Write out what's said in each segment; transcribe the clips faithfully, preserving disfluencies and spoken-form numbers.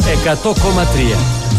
εκατό κόμμα τρία.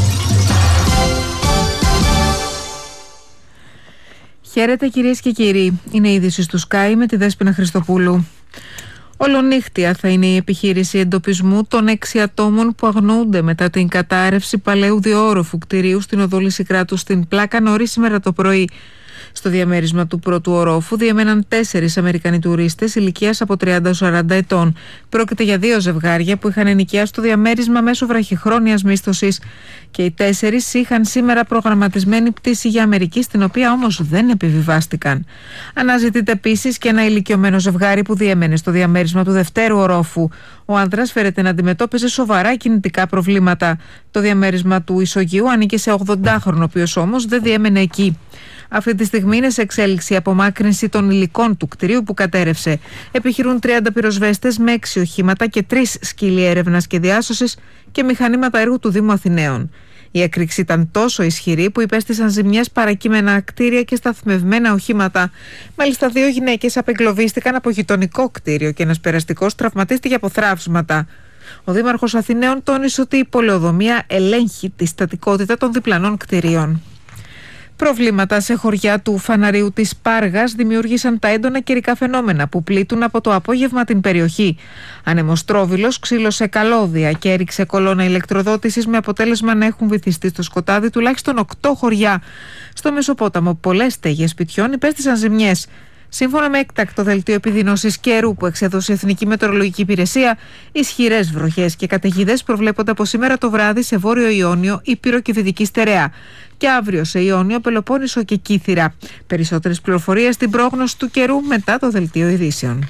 Χαίρετε κυρίες και κύριοι. Είναι η είδηση του Sky με τη Δέσποινα Χριστοπούλου. Ολονύχτια θα είναι η επιχείρηση εντοπισμού των έξι ατόμων που αγνοούνται μετά την κατάρρευση παλαιού διόροφου κτηρίου στην οδό Λυσικράτου στην Πλάκα νωρίς σήμερα το πρωί. Στο διαμέρισμα του πρώτου ορόφου διέμεναν τέσσερις Αμερικανοί τουρίστες ηλικίας από τριάντα έως σαράντα ετών. Πρόκειται για δύο ζευγάρια που είχαν ενοικιάσει το διαμέρισμα μέσω βραχυχρόνιας μίσθωσης και οι τέσσερις είχαν σήμερα προγραμματισμένη πτήση για Αμερική, στην οποία όμως δεν επιβιβάστηκαν. Αναζητείται επίσης και ένα ηλικιωμένο ζευγάρι που διέμενε στο διαμέρισμα του δευτέρου ορόφου. Ο άνδρας φέρεται να αντιμετώπιζε σοβαρά κινητικά προβλήματα. Το διαμέρισμα του ισογείου ανήκε σε ογδοντάχρονο, ο οποίος όμως δεν διέμενε εκεί. Αυτή τη στιγμή είναι σε εξέλιξη η απομάκρυνση των υλικών του κτηρίου που κατέρευσε. Επιχειρούν τριάντα πυροσβέστες με έξι οχήματα και τρεις σκύλοι έρευνας και διάσωσης και μηχανήματα έργου του Δήμου Αθηναίων. Η έκρηξη ήταν τόσο ισχυρή που υπέστησαν ζημιές παρακείμενα κτίρια και σταθμευμένα οχήματα. Μάλιστα, δύο γυναίκες απεγκλωβίστηκαν από γειτονικό κτίριο και ένας περαστικός τραυματίστηκε από θράψματα. Ο Δήμαρχος Αθηναίων τόνισε ότι η πολεοδομία ελέγχει τη στατικότητα των διπλανών κτιρίων. Προβλήματα σε χωριά του Φαναρίου της Πάργας δημιούργησαν τα έντονα καιρικά φαινόμενα που πλήττουν από το απόγευμα την περιοχή. Ανεμοστρόβιλος ξύλωσε καλώδια και έριξε κολόνα ηλεκτροδότησης με αποτέλεσμα να έχουν βυθιστεί στο σκοτάδι τουλάχιστον οκτώ χωριά. Στο Μεσοπόταμο πολλές στέγες σπιτιών υπέστησαν ζημιές. Σύμφωνα με έκτακτο δελτίο επιδείνωσης καιρού που εξέδωσε η Εθνική Μετεωρολογική Υπηρεσία, ισχυρές βροχές και καταιγίδες προβλέπονται από σήμερα το βράδυ σε Βόρειο Ιόνιο, Ήπειρο και Δυτική Στερεά. Και αύριο σε Ιόνιο, Πελοπόννησο και Κύθυρα. Περισσότερες πληροφορίες στην πρόγνωση του καιρού μετά το δελτίο ειδήσεων.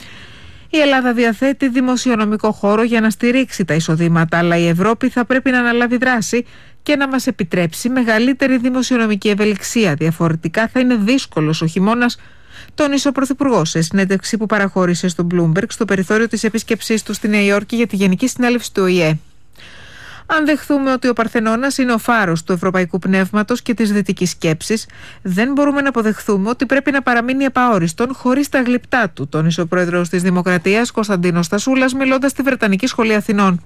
Η Ελλάδα διαθέτει δημοσιονομικό χώρο για να στηρίξει τα εισοδήματα, αλλά η Ευρώπη θα πρέπει να αναλάβει δράση και να μας επιτρέψει μεγαλύτερη δημοσιονομική ευελιξία. Διαφορετικά θα είναι δύσκολος ο χειμώνας, τόνισε ο Πρωθυπουργός σε συνέντευξη που παραχώρησε στο Bloomberg στο περιθώριο της επίσκεψής του στη Νέα Υόρκη για τη Γενική Συνέλευση του Ο Η Ε. Αν δεχθούμε ότι ο Παρθενώνας είναι ο φάρος του ευρωπαϊκού πνεύματος και της δυτικής σκέψης, δεν μπορούμε να αποδεχθούμε ότι πρέπει να παραμείνει επαόριστον χωρίς τα γλυπτά του, τόνισε ο πρόεδρος της Δημοκρατίας Κωνσταντίνος Στασούλας μιλώντας στη Βρετανική Σχολή Αθηνών.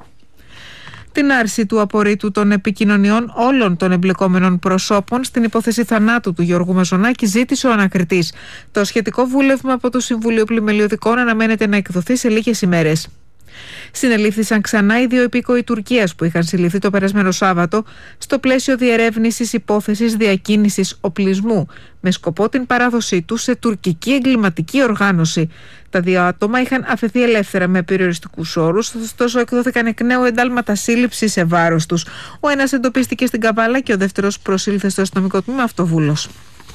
Την άρση του απορρίτου των επικοινωνιών όλων των εμπλεκόμενων προσώπων στην υπόθεση θανάτου του Γιώργου Μαζονάκη ζήτησε ο ανακριτής. Το σχετικό βούλευμα από το Συμβούλιο Πλημελιωδικών αναμένεται να εκδοθεί σε λίγες ημέρες. Συνελήφθησαν ξανά οι δύο υπήκοοι Τουρκίας που είχαν συλληφθεί το περασμένο Σάββατο στο πλαίσιο διερεύνησης υπόθεσης διακίνησης οπλισμού με σκοπό την παράδοσή τους σε τουρκική εγκληματική οργάνωση. Τα δύο άτομα είχαν αφαιθεί ελεύθερα με περιοριστικούς όρους, ωστόσο εκδόθηκαν εκ νέου εντάλματα σύλληψης σε βάρος τους. Ο ένας εντοπίστηκε στην Καβάλα και ο δεύτερος προσήλθε στο αστυνομικό τμήμα αυτοβούλος.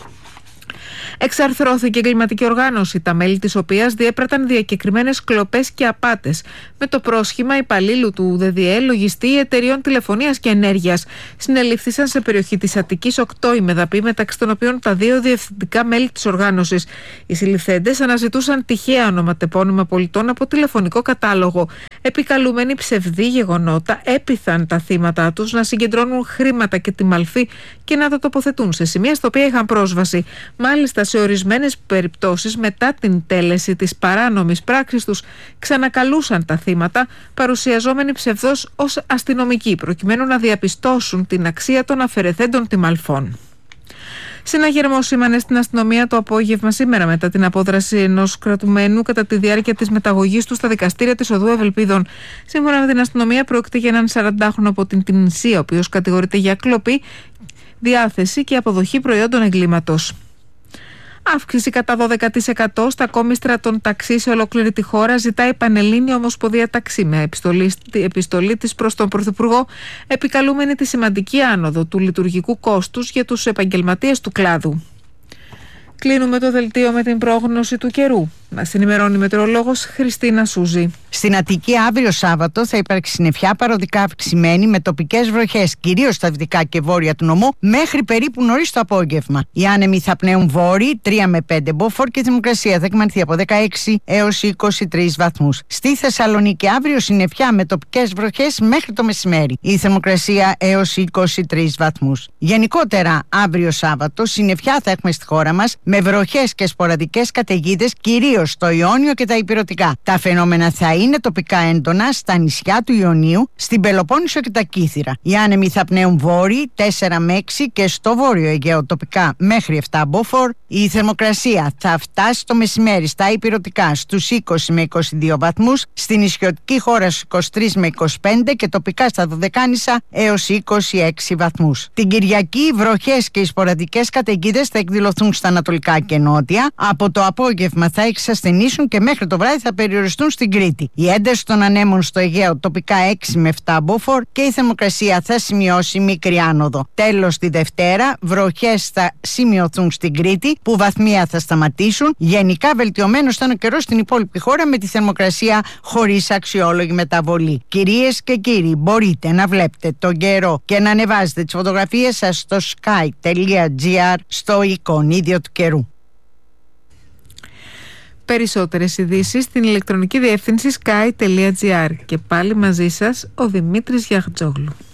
Εξαρθρώθηκε εγκληματική οργάνωση, τα μέλη της οποίας διέπραταν διακεκριμένες κλοπές και απάτες, με το πρόσχημα υπαλλήλου του ΔΔΕ, λογιστή εταιριών τηλεφωνίας και ενέργειας. Συνελήφθησαν σε περιοχή της Αττικής οκτώ ημεδαποί, μεταξύ των οποίων τα δύο διευθυντικά μέλη της οργάνωσης. Οι συλληφθέντες αναζητούσαν τυχαία ονοματεπώνυμα πολιτών από τηλεφωνικό κατάλογο. Επικαλούμενοι ψευδή γεγονότα έπειθαν τα θύματα τους να συγκεντρώνουν χρήματα και τη μαλφή και να τα τοποθετούν σε σημεία στα οποία είχαν πρόσβαση. Μάλιστα, σε ορισμένες περιπτώσεις, μετά την τέλεση της παράνομης πράξης τους, ξανακαλούσαν τα θύματα, παρουσιαζόμενοι ψευδώς ως αστυνομικοί, προκειμένου να διαπιστώσουν την αξία των αφαιρεθέντων τιμαλφών. Συναγερμός σήμανε στην αστυνομία το απόγευμα σήμερα μετά την απόδραση ενός κρατουμένου κατά τη διάρκεια της μεταγωγής του στα δικαστήρια της Οδού Ευελπίδων. Σύμφωνα με την αστυνομία, πρόκειται για έναν σαραντάχρονο από την Τινησία, ο οποίος κατηγορείται για κλοπή, διάθεση και αποδοχή προϊόντων εγκλήματος. Αύξηση κατά δώδεκα τοις εκατό στα κόμιστρα των ταξί σε ολόκληρη τη χώρα ζητάει η Πανελλήνια Ομοσπονδία Ταξί με επιστολή, επιστολή της προς τον Πρωθυπουργό, επικαλούμενη τη σημαντική άνοδο του λειτουργικού κόστους για τους επαγγελματίες του κλάδου. Κλείνουμε το δελτίο με την πρόγνωση του καιρού. Μας ενημερώνει η μετεωρολόγος Χριστίνα Σούζη. Στην Αττική αύριο Σάββατο θα υπάρξει συννεφιά παροδικά αυξημένη με τοπικές βροχές, κυρίως στα δυτικά και βόρεια του νομού, μέχρι περίπου νωρίς το απόγευμα. Οι άνεμοι θα πνέουν βόρειοι τρία με πέντε μποφόρ και η θερμοκρασία θα εκμανθεί από δεκαέξι έως είκοσι τρεις βαθμούς. Στη Θεσσαλονίκη αύριο συννεφιά με τοπικές βροχές μέχρι το μεσημέρι. Η θερμοκρασία έως είκοσι τρεις βαθμούς. Γενικότερα αύριο Σάββατο συννεφιά θα έχουμε στη χώρα μας με βροχές και σποραδικές καταιγίδες, κυρίως κυρίως στο Ιόνιο και τα Ηπειρωτικά. Τα φαινόμενα θα είναι τοπικά έντονα στα νησιά του Ιωνίου, στην Πελοπόννησο και τα Κύθυρα. Οι άνεμοι θα πνέουν βόρειοι τέσσερα με έξι και στο βόρειο Αιγαίο τοπικά μέχρι επτά μποφόρ. Η θερμοκρασία θα φτάσει το μεσημέρι στα Ηπειρωτικά στους είκοσι με είκοσι δύο βαθμούς, στην νησιωτική χώρα στους είκοσι τρεις με είκοσι πέντε και τοπικά στα Δωδεκάνησα έως είκοσι έξι βαθμούς. Την Κυριακή οι βροχές και οι σποραδικές καταιγίδες θα εκδηλωθούν στα ανατολικά και νότια. Από το απόγευμα θα εξασθενήσουν και μέχρι το βράδυ θα περιοριστούν στην Κρήτη. Η ένταση των ανέμων στο Αιγαίο τοπικά έξι με επτά μποφόρ και η θερμοκρασία θα σημειώσει μικρή άνοδο. Τέλος, τη Δευτέρα βροχές θα σημειωθούν στην Κρήτη που βαθμία θα σταματήσουν. Γενικά βελτιωμένος θα είναι ο καιρός στην υπόλοιπη χώρα με τη θερμοκρασία χωρίς αξιόλογη μεταβολή. Κυρίες και κύριοι, μπορείτε να βλέπετε τον καιρό και να ανεβάζετε τις φωτογραφίες σας στο sky τελεία gr στο εικονίδιο του καιρού. Περισσότερες ειδήσεις στην ηλεκτρονική διεύθυνση sky τελεία gr. Και πάλι μαζί σας ο Δημήτρης Γιαχτζόγλου.